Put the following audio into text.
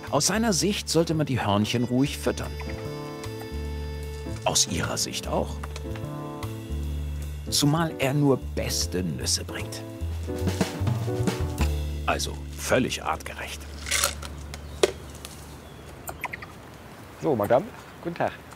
Aus seiner Sicht sollte man die Hörnchen ruhig füttern. Aus ihrer Sicht auch. Zumal er nur beste Nüsse bringt. Also völlig artgerecht. So, Madame, guten Tag.